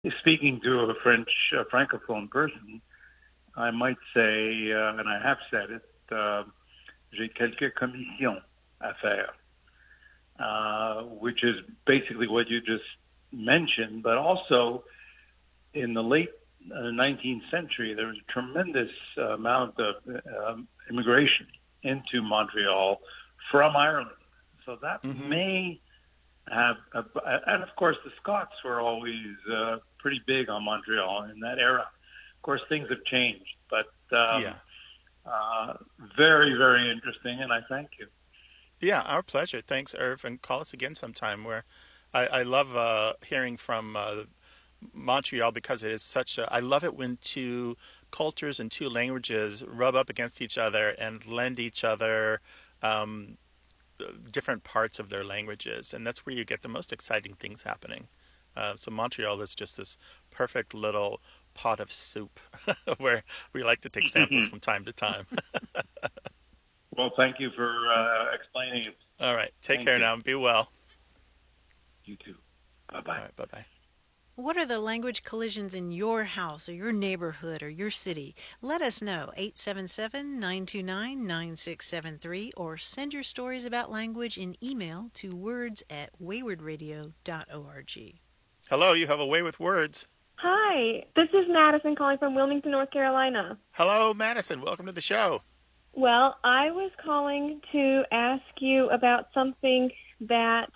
Speaking to a French francophone person, I might say, and I have said it, j'ai quelques commissions à faire, which is basically what you just mentioned, but also in the late 19th century, there was a tremendous amount of immigration into Montreal from Ireland. So that may have, and of course, the Scots were always pretty big on Montreal in that era. Of course, things have changed, but very, very interesting, and I thank you. Yeah, our pleasure. Thanks, Irv, and call us again sometime. Where I love hearing from Montreal because it is such a. I love it when two cultures and two languages rub up against each other and lend each other um, different parts of their languages, and that's where you get the most exciting things happening. So Montreal is just this perfect little pot of soup where we like to take samples from time to time. Well, thank you for explaining it. All right, take Thank care you. now. Be well. You too. All Bye-bye. right, bye bye. What are the language collisions in your house or your neighborhood or your city? Let us know. 877-929-9673 or send your stories about language in email to words@waywardradio.org. Hello, you have a way with words. Hi, this is Madison calling from Wilmington, North Carolina. Hello, Madison. Welcome to the show. Well, I was calling to ask you about something that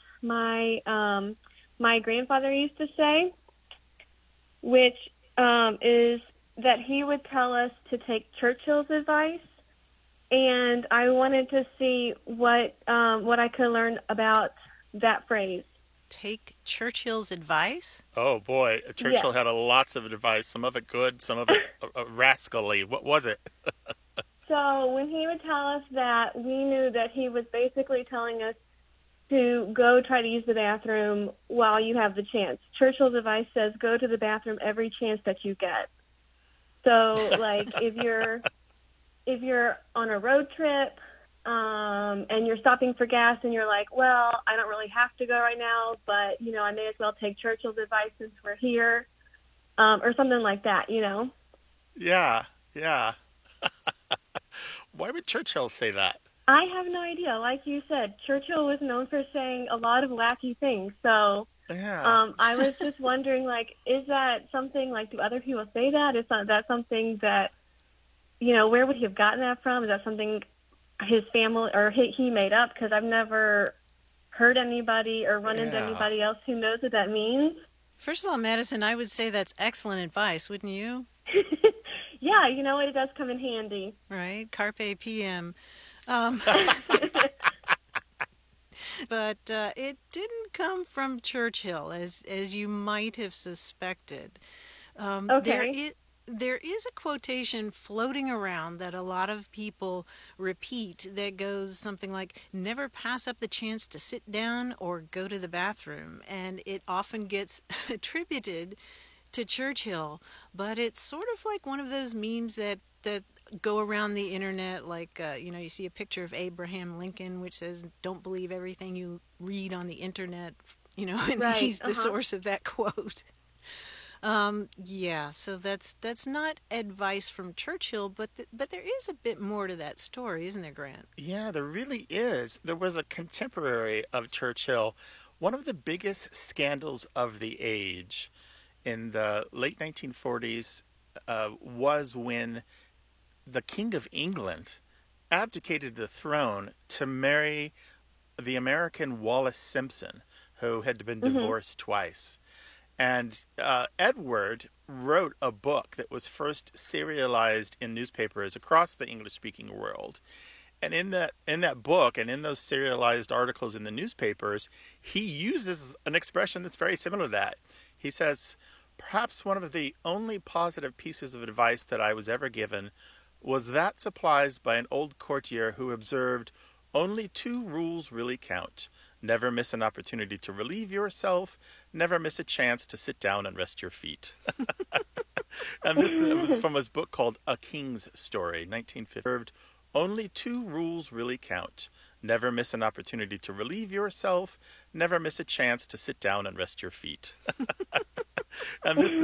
my grandfather used to say, which is that he would tell us to take Churchill's advice, and I wanted to see what I could learn about that phrase. Take Churchill's advice? Oh boy, Churchill Yes. had lots of advice. Some of it good, some of it rascally. What was it? So when he would tell us that, we knew that he was basically telling us to go try to use the bathroom while you have the chance. Churchill's advice says go to the bathroom every chance that you get. So, like, if you're on a road trip and you're stopping for gas and you're like, well, I don't really have to go right now, but, I may as well take Churchill's advice since we're here, or something like that, Yeah, yeah. Why would Churchill say that? I have no idea. Like you said, Churchill was known for saying a lot of wacky things. So Yeah. I was just wondering, like, is that something, like, do other people say that? Is that something that, where would he have gotten that from? Is that something his family or he made up? Because I've never heard anybody or run into anybody else who knows what that means. First of all, Madison, I would say that's excellent advice, wouldn't you? Yeah, it does come in handy. Right? Carpe PM. Um, but it didn't come from Churchill, as you might have suspected. Okay. There is a quotation floating around that a lot of people repeat that goes something like, never pass up the chance to sit down or go to the bathroom. And it often gets attributed to Churchill, but it's sort of like one of those memes that go around the internet, like you see a picture of Abraham Lincoln which says don't believe everything you read on the internet, and Right. he's the source of that quote. Yeah, so that's not advice from Churchill, but there is a bit more to that story, isn't there, Grant? Yeah, there really is. There was a contemporary of Churchill, one of the biggest scandals of the age in the late 1940s was when the King of England abdicated the throne to marry the American Wallace Simpson, who had been divorced twice. And Edward wrote a book that was first serialized in newspapers across the English-speaking world. And in that book and in those serialized articles in the newspapers, he uses an expression that's very similar to that. He says, perhaps one of the only positive pieces of advice that I was ever given was that supplied by an old courtier who observed, only two rules really count. Never miss an opportunity to relieve yourself. Never miss a chance to sit down and rest your feet. And this was from his book called A King's Story, 1950. Only two rules really count. Never miss an opportunity to relieve yourself. Never miss a chance to sit down and rest your feet. And this